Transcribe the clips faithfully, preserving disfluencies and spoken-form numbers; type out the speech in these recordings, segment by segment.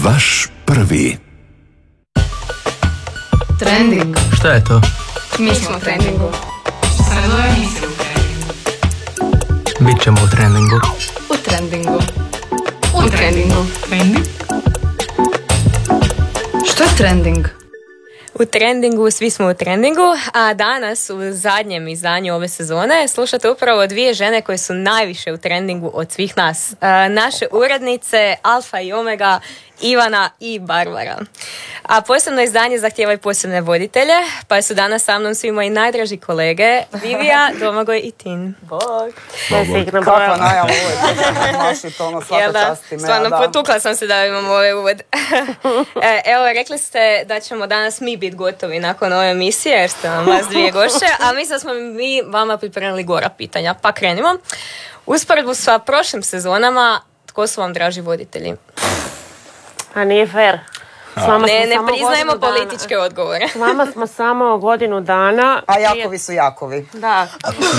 Vaš prvi. Trending. Šta je to? Mi smo u trendingu. Sada nove emisije u trendingu. Bićemo u trendingu. U trendingu. U trendingu. Trending? Što je trending? U trendingu, svi smo u trendingu, a danas u zadnjem izdanju ove sezone slušate upravo dvije žene koje su najviše u trendingu od svih nas. E, naše urednice, alfa i omega, Ivana i Barbara. A posebno izdanje zahtijeva i posebne voditelje, pa su danas sa mnom svi moji najdraži kolege, Vivija, Domagoj i Tin. Bog! Kakva najava uvijek, naši to ono svaka čast ime. Stvarno, potukla sam se da imamo ovaj uvod. e, evo, rekli ste da ćemo danas mi biti gotovi nakon ove emisije, jer ste nam vas dvije gošće, a mislim da smo mi vama pripremili gora pitanja. Pa krenimo. Usporedbu sa prošlim sezonama, tko su vam draži voditelji? A nije fair. Ne, ne priznajemo političke dana. odgovore. S vama smo samo godinu dana. A Jakovi su Jakovi. Da.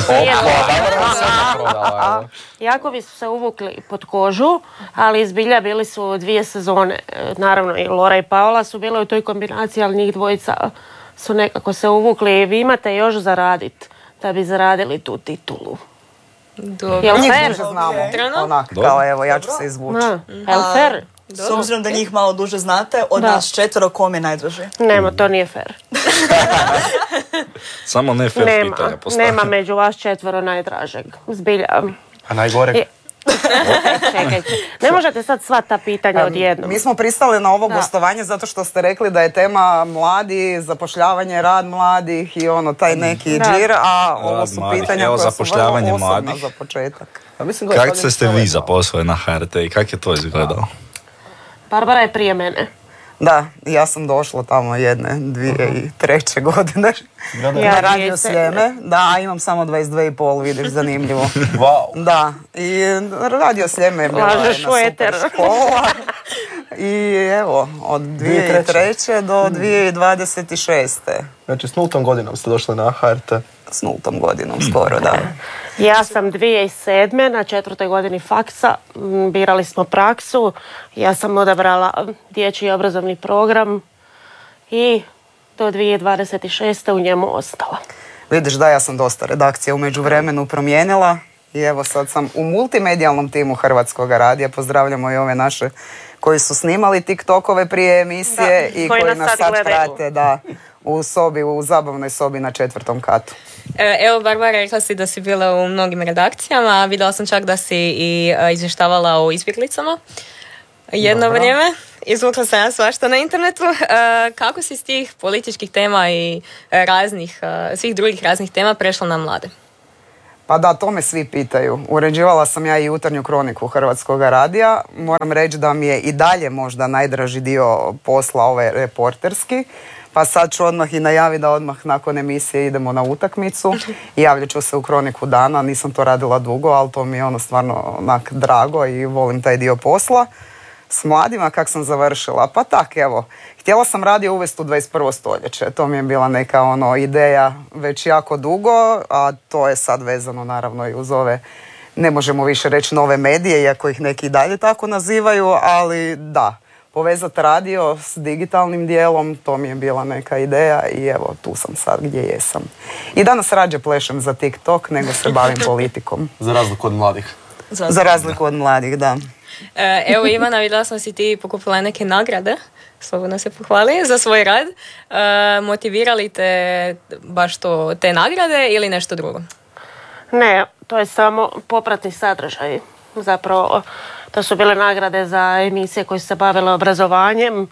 Jakovi su se uvukli pod kožu, ali izbilja bili su dvije sezone. Naravno i Lora i Paola su bile u toj kombinaciji, ali njih dvojica su nekako se uvukli. Vi imate još za radit da bi zaradili tu titulu. Dobro. Jel Njih fair? duže znamo. Trano? Onak, kao evo, ja ću se izvući. Jel fair? S obzirom da njih malo duže znate, od Da. nas četvero kom je najdraži? Nema, to nije fair. Samo ne fair Nema, pitanja postavljam. nema među vas četvero najdražeg. Zbilja. A najgoreg? Je- Čekajte, ne možete sad sva ta pitanja odjednom. Mi smo pristali na ovo Da. gostovanje zato što ste rekli da je tema mladi, zapošljavanje, rad mladih i ono, taj neki Da. džir, a ovo Rad su mladih, pitanja evo, koja su zapošljavanje vrlo osobna mladih. za početak. A mislim, Kako ste ste vi zaposlili na H R T i kako je to izgledalo? Barbara je prije mene. Da, ja sam došla tamo jedne, dvije i treće godine. Ja Na radio dvije Sljeme. Da, a imam samo dvadeset dvije i pol, vidiš, zanimljivo. Wow. Da, i radio Sljeme je bila Lažeš jedna u super eter. škola. I evo, od dvije tisuće treće do dvije tisuće dvadeset šeste. Znači, s nultom godinom ste došli na H R T. S nultom godinom skoro, da. Ja sam dvije tisuće sedme na četvrtoj godini faksa. m, Birali smo praksu. Ja sam odabrala dječji obrazovni program i do dvije tisuće dvadeset šeste u njemu ostala. Vidiš da, ja sam dosta redakcija u međuvremenu promijenila i evo sad sam u multimedijalnom timu Hrvatskog radija. Pozdravljamo i ove naše koji su snimali TikTokove prije emisije Da, i koji koji nas nas sad sad gledaju. prate, da, u sobi, u zabavnoj sobi na četvrtom katu. E, Evo, Barbara, rekla si da si bila u mnogim redakcijama, a vidjela sam čak da si i e, izvještavala o izbjeglicama jedno Dobro. vrijeme. Izvukla sam ja svašta na internetu. E, kako si s tih političkih tema i e, raznih, e, svih drugih raznih tema prešla na mlade? Pa da, to me svi pitaju. Uređivala sam ja i jutarnju kroniku Hrvatskog radija. Moram reći da mi je i dalje možda najdraži dio posla ovaj reporterski. Pa sad ću odmah i najaviti da odmah nakon emisije idemo na utakmicu. I javljat ću se u kroniku dana. Nisam to radila dugo, ali to mi je ono stvarno onak drago i volim taj dio posla. S mladima kak sam završila? Pa tak, evo. Htjela sam radio uvesti u dvadeset prvo stoljeće. To mi je bila neka ono ideja već jako dugo, a to je sad vezano naravno i uz ove, ne možemo više reći nove medije, iako ih neki i dalje tako nazivaju, ali da, povezati radio s digitalnim dijelom, to mi je bila neka ideja i evo, tu sam sad gdje jesam. I danas rađe plešem za TikTok nego se bavim politikom. Za razliku od mladih. Za razliku od mladih, da. E, Evo, Ivana, vidjela sam si ti pokupila neke nagrade, slobodno se pohvali, za svoj rad. E, motivirali te baš to, te nagrade ili nešto drugo? Ne, to je samo popratni sadržaj. Zapravo, to su bile nagrade za emisije koje su se bavile obrazovanjem,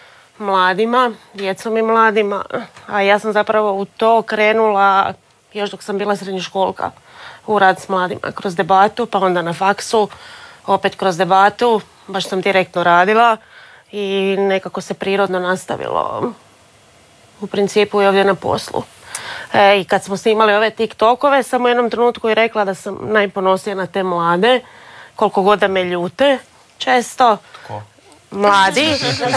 mladima, djecom i mladima. A ja sam zapravo u to krenula još dok sam bila srednjoškolka u rad s mladima kroz debatu, pa onda na faksu, opet kroz debatu, baš sam direktno radila i nekako se prirodno nastavilo u principu i ovdje na poslu. E, I kad smo snimali ove TikTokove, sam u jednom trenutku i rekla da sam najponosnija na te mlade, koliko god da me ljute, često. Tko? Mladi.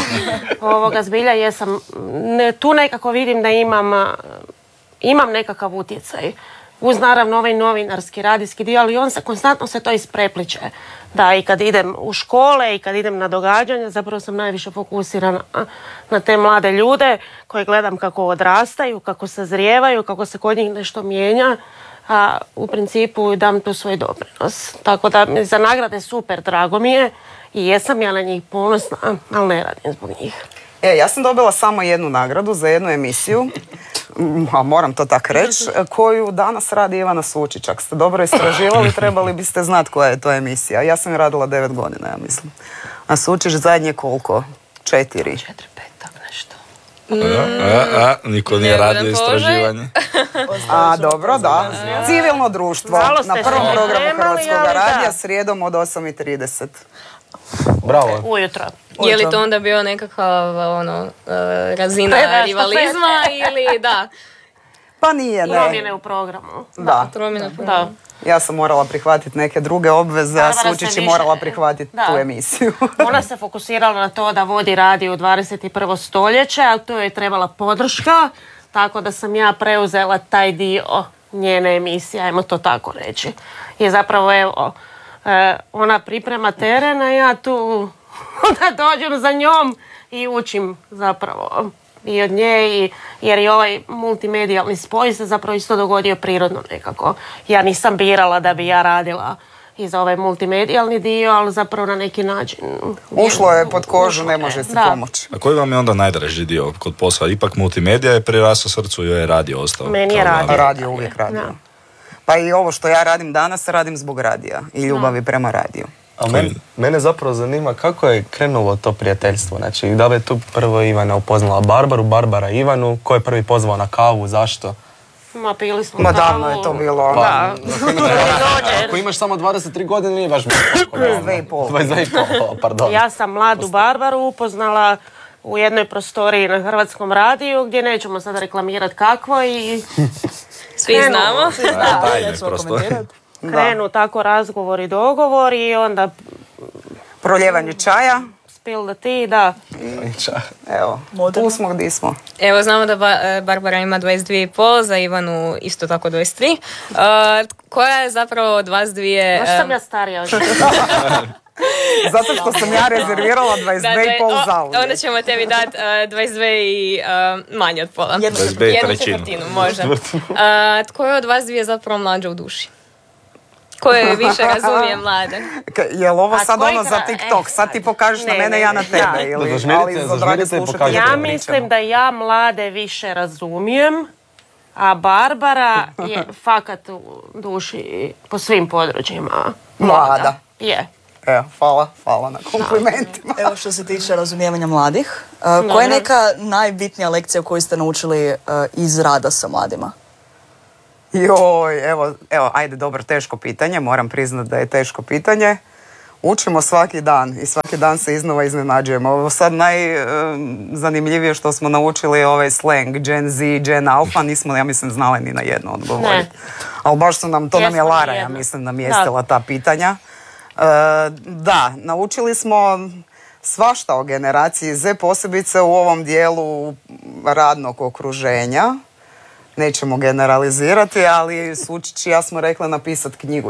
Ovoga zbilja jesam, ne, tu nekako vidim da imam, imam nekakav utjecaj uz naravno ovaj novinarski, radijski dio, ali on se, konstantno se to isprepliče. Da, i kad idem u škole i kad idem na događanja, zapravo sam najviše fokusirana na, na te mlade ljude koje gledam kako odrastaju, kako sazrijevaju, kako se kod njih nešto mijenja, a u principu dam tu svoj doprinos. Tako da mi za nagrade super, drago mi je i jesam ja na njih ponosna, ali ne radim zbog njih. E, ja sam dobila samo jednu nagradu za jednu emisiju, a moram to tak reći, koju danas radi Ivana Sučić. Ako ste dobro istraživali, trebali biste znati koja je to emisija. Ja sam je radila devet godina, ja mislim. A Sučić zadnje koliko? Četiri. Četiri, pet, tak nešto. A, a, niko nije Neugodan radio položaj. istraživanje. A, dobro, da. Civilno društvo. Malo ste Na prvom se programu pripremali, Hrvatskog ali radija, da. srijedom od osam i trideset. Bravo. Ujutro. Je li to onda bio nekakav ono, e, razina Ne, da, rivalizma ili da? Pa nije, ne. Promjene u programu. Da. Promjena Da. Ja sam morala prihvatiti neke druge obveze, a Barbara se Sučić je više- morala prihvatiti Da. tu emisiju. Ona se fokusirala na to da vodi radio u dvadeset prvo stoljeće, a tu je trebala podrška, tako da sam ja preuzela taj dio njene emisije, ajmo to tako reći. I zapravo, evo, e, ona priprema teren, a ja tu onda dođem za njom i učim zapravo i od nje, i, jer i ovaj multimedijalni spoj se zapravo isto dogodio prirodno nekako. Ja nisam birala da bi ja radila i za ovaj multimedijalni dio, ali zapravo na neki način... Ušlo je pod kožu, Ušlo ne je, može si da. pomoći. A koji vam je onda najdraži dio kod posla? Ipak multimedija je prirasao srcu i je radio ostao. Meni je kao radio. glavni. Radio, uvijek radio. Da. Pa i ovo što ja radim danas, radim zbog radija i ljubavi prema radiju. A men, mene zapravo zanima kako je krenulo to prijateljstvo. Znači, da li je tu prvo Ivana upoznala Barbaru, Barbara Ivanu, ko je prvi pozvao na kavu, zašto? Ma pili smo Ma kavu. davno je to bilo. Da. Ako imaš samo dvadeset tri godine, nije baš bilo. dvadeset dvije i pol. dvadeset dvije i pol, pardon. Ja sam mladu Barbaru upoznala u jednoj prostoriji na Hrvatskom radiju, gdje nećemo sad reklamirati kakvo, i Svi Krenu. znamo. Da, tajne nećemo prosto. komentirati. krenu tako razgovor i dogovor i onda Proljevanje čaja, spill the tea, da. evo, Moderno. tu smo gdje smo. Evo, znamo da ba- e, Barbara ima dvadeset dvije i pol, za Ivanu isto tako dvadeset tri. E, koja je zapravo od vas dvije... Znaš e, sam ja starija od njega. Zato što sam ja rezervirala dvadeset da, dvije i pol o, za onda ovdje. ćemo tebi dati uh, dvadeset dve i uh, manje od pola. Jednu dvadeset dvije i Jednu trećinu. četvrtinu, može. Uh, tko je od vas dvije zapravo mlađa u duši? Ko je više razumije mlade? K- Jel ovo A sad koji ono za gra- TikTok? e, Sad ti pokažeš na ne, mene, ne, ja na ne, tebe. da. Ili, Zažmirite, ali za drage zažmirite i slušatelje pokažite. Ja pričamo. mislim da ja mlade više razumijem, a Barbara je fakat u duši po svim područjima Mlada. Je. Evo, hvala, hvala na komplimentima. Evo što se tiče razumijevanja mladih, uh, koja je neka najbitnija lekcija koju ste naučili uh, iz rada sa mladima? Joj, evo, evo, ajde, dobro, teško pitanje, moram priznat da je teško pitanje. Učimo svaki dan i svaki dan se iznova iznenađujemo. Ovo sad najzanimljivije što smo naučili je ovaj slang Gen Z, Gen Alpha, nismo, ja mislim, znali ni na jedno odgovoriti. Ali baš su nam, to nam je Jesmo Lara, ni ja jedno. mislim, namjestila ta pitanja. E, da, naučili smo svašta o generaciji Z, posebice u ovom dijelu radnog okruženja. Nećemo generalizirati, ali Sučić i ja smo rekli napisati knjigu